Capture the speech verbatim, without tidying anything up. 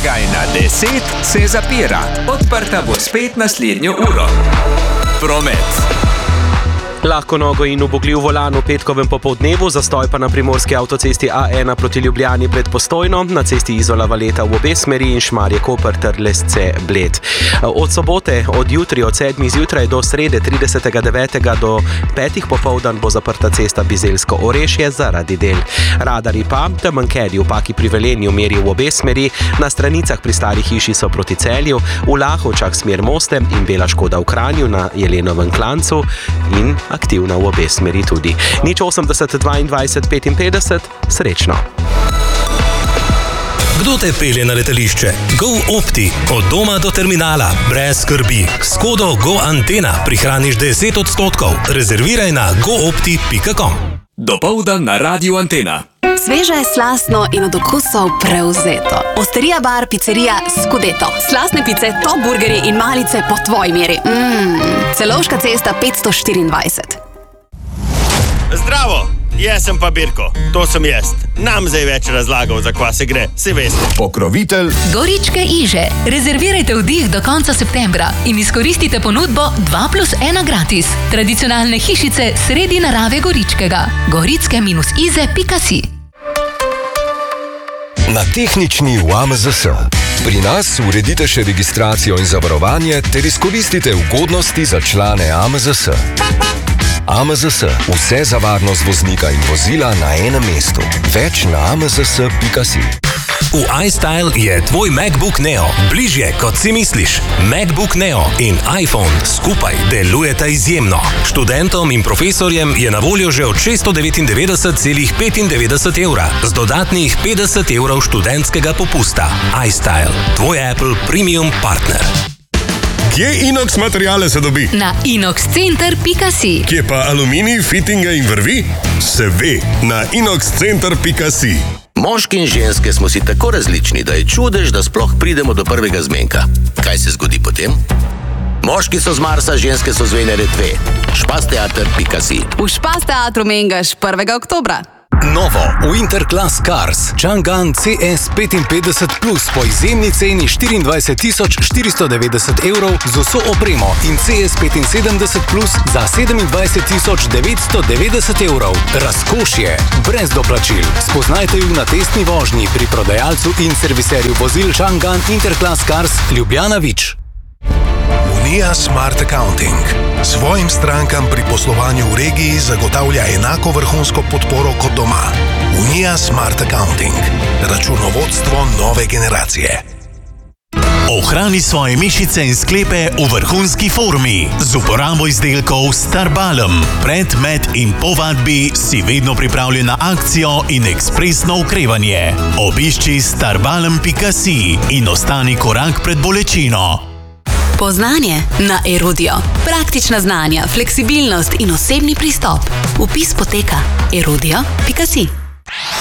Blagajna deset se zapira. Odprta bo spet naslednjo uro. Promet. Lahko nogo in ubogljiv volan v petkovem popoldnevu, zastoj pa na primorski avtocesti A ena proti Ljubljani Bled Postojno, na cesti Izola Valeta v obe smeri in Šmarje Koper ter Lesce Bled. Od sobote, od jutri od sedmih zjutraj do srede tridesetega devetega do petih popoldan bo zaprta cesta Bizeljsko Orešje zaradi del. Radari pa, temenkeri v Paki pri Velenju meri v obe smeri, na stranicah pri Stari hiši so proti Celju, v Lahovčah smer Moste in Bela Škoda v Kranju na Jelenovem klancu in aktivna v obe smeri tudi. Nič osemdeset dvaindvajset petinpetdeset, srečno. Kdo te pelje na letališče? GoOpti. Od doma do terminala. Brez skrbi. S kodo GoAntena prihraniš deset odstotkov. Rezerviraj na goopti pika com. Dopoldan na Radiu Antena. Sveže, slastno in od okusov prevzeto. Osterija bar, pizzerija Scudeto. Slastne pice, top burgeri in malice po tvoji meri. Mmm, Celovška cesta petsto štiriindvajset. Zdravo, jaz sem pa Birko, to sem jaz. Nam zdaj več razlagal, za kva se gre, se veste. Pokrovitelj Goričke Iže. Rezervirajte vdih do konca septembra in izkoristite ponudbo dva plus ena gratis. Tradicionalne hišice sredi narave Goričkega. goritske ize pika si. na tehnični v A M Z S. Pri nas uredite še registracijo in zavarovanje ter izkoristite ugodnosti za člane A M Z S. A M Z S. Vse za varnost voznika in vozila na enem mestu. Več na a m z s pika si. V iStyle je tvoj MacBook Neo bližje, kot si misliš. MacBook Neo in iPhone skupaj delujeta izjemno. Študentom in profesorjem je na voljo že od šeststo devetindevetdeset celih petindevetdeset evra, z dodatnih petdeset evrov študentskega popusta. iStyle, tvoj Apple Premium partner. Kje inox materiale se dobi? Na inox center pika si. Kje pa aluminij, fitinge in vrvi? Se ve, na inox center pika si. Moški in ženske smo si tako različni, da je čudež, da sploh pridemo do prvega zmenka. Kaj se zgodi potem? Moški so z Marsa, ženske so z Venere dve. špasteater pika si. V Špas teatru mengaš prvega oktobra. Novo Winter Class Cars Chang'an C S petinpetdeset plus po izjemni ceni štiriindvajset tisoč štiristo devetdeset evrov z vso opremo in C S petinsedemdeset plus za sedemindvajset tisoč devetsto devetdeset evrov. Razkošje, brez doplačil. Spoznajte ju na testni vožnji pri prodajalcu in serviserju vozil Chang'an Interclass Cars Ljubljana Vič. Unija Smart Accounting svojim strankam pri poslovanju v regiji zagotavlja enako vrhunsko podporo kot doma. Unija Smart Accounting. Računovodstvo nove generacije. Ohrani svoje mišice in sklepe v vrhunski formi z uporabo izdelkov Starbalm. Pred, med in po vadbi si vedno pripravljen na akcijo in ekspresno okrevanje. Obišči starbalm pika si in ostani korak pred bolečino. Poznanje na Erudio. Praktična znanja, fleksibilnost in osebni pristop. Vpis poteka erudio pika si.